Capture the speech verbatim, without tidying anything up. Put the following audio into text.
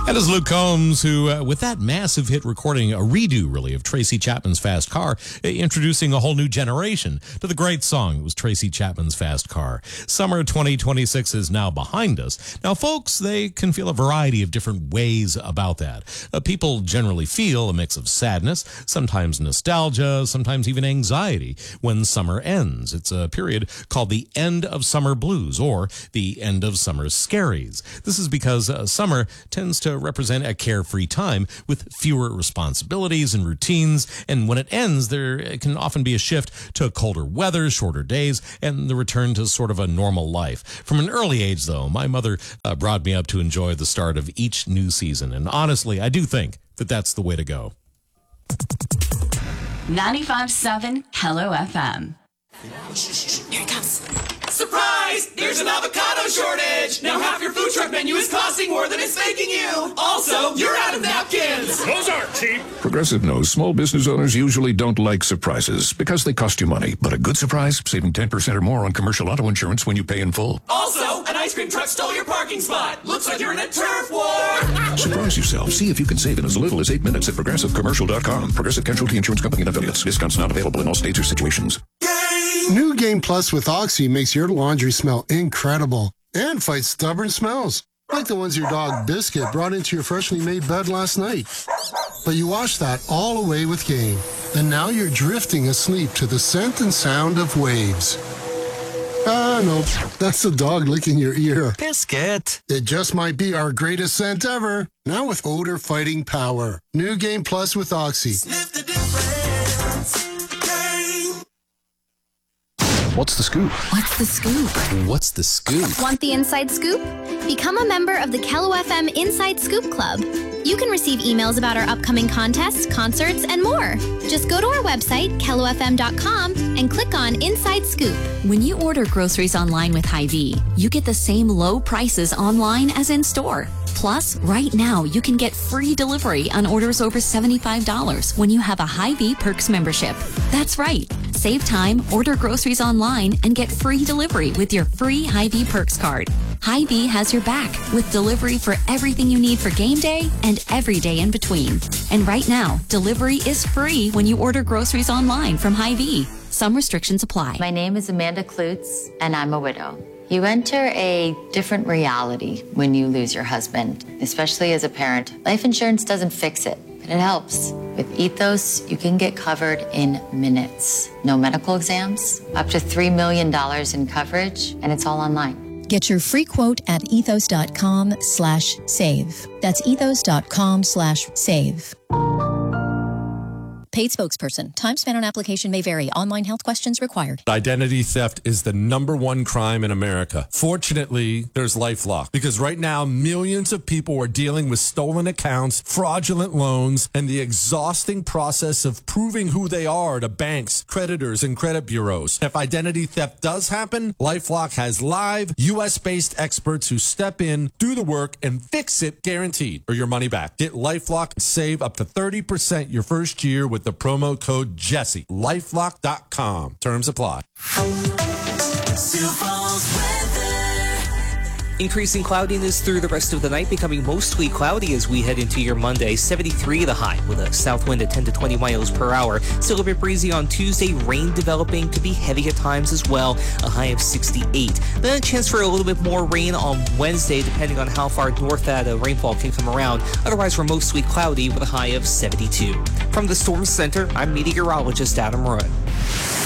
That is Luke Combs, who, uh, with that massive hit recording, a redo, really, of Tracy Chapman's Fast Car, uh, introducing a whole new generation to the great song. It was Tracy Chapman's Fast Car. Summer twenty twenty-six is now behind us. Now, folks, they can feel a variety of different ways about that. Uh, people generally feel a mix of sadness, sometimes nostalgia, sometimes even anxiety when summer ends. It's a period called the end of summer blues, or the end of summer scaries. This is because uh, summer tends to represent a carefree time with fewer responsibilities and routines, and when it ends, there can often be a shift to colder weather, shorter days, and the return to sort of a normal life. From an early age, though, my mother uh, brought me up to enjoy the start of each new season, and honestly, I do think that that's the way to go. ninety-five point seven Hello F M. Here it comes. Surprise! There's an avocado shortage! Now half your food truck menu is costing more than it's making you! Also, you're out of napkins! Those aren't cheap! Progressive knows small business owners usually don't like surprises because they cost you money. But a good surprise, saving ten percent or more on commercial auto insurance when you pay in full. Also, an ice cream truck stole your parking spot! Looks like you're in a turf war! Surprise yourself. See if you can save in as little as eight minutes at progressive commercial dot com. Progressive Casualty Insurance Company and affiliates. Discounts not available in all states or situations. New Game Plus with Oxy makes your laundry smell incredible and fights stubborn smells, like the ones your dog Biscuit brought into your freshly made bed last night. But you washed that all away with Game, and now you're drifting asleep to the scent and sound of waves. Ah, no, that's the dog licking your ear. Biscuit. It just might be our greatest scent ever, now with odor-fighting power. New Game Plus with Oxy. Sniff the difference. What's the scoop? What's the scoop? What's the scoop? Want the inside scoop? Become a member of the Kello F M Inside Scoop Club. You can receive emails about our upcoming contests, concerts, and more. Just go to our website, kello f m dot com, and click on Inside Scoop. When you order groceries online with Hy-Vee, you get the same low prices online as in store. Plus, right now, you can get free delivery on orders over seventy-five dollars when you have a Hy-Vee Perks membership. That's right. Save time, order groceries online, and get free delivery with your free Hy-Vee Perks card. Hy-Vee has your back with delivery for everything you need for game day and every day in between. And right now, delivery is free when you order groceries online from Hy-Vee. Some restrictions apply. My name is Amanda Klutz, and I'm a widow. You enter a different reality when you lose your husband, especially as a parent. Life insurance doesn't fix it, but it helps. With Ethos, you can get covered in minutes. No medical exams, up to three million dollars in coverage, and it's all online. Get your free quote at ethos dot com slash save. That's ethos dot com slash save. Paid spokesperson. Time spent on application may vary. Online health questions required. Identity theft is the number one crime in America. Fortunately, there's LifeLock, because right now millions of people are dealing with stolen accounts, fraudulent loans, and the exhausting process of proving who they are to banks, creditors, and credit bureaus. If identity theft does happen, LifeLock has live U S-based experts who step in, do the work, and fix it guaranteed, or your money back. Get LifeLock and save up to thirty percent your first year with the promo code Jesse. lifelock dot com. Terms apply. Increasing cloudiness through the rest of the night, becoming mostly cloudy as we head into your Monday. seventy-three the high with a south wind at ten to twenty miles per hour. Still a bit breezy on Tuesday. Rain developing, could be heavy at times as well. A high of sixty-eight. Then a chance for a little bit more rain on Wednesday, depending on how far north that uh, rainfall can come around. Otherwise, we're mostly cloudy with a high of seventy-two. From the Storm Center, I'm meteorologist Adam Roy.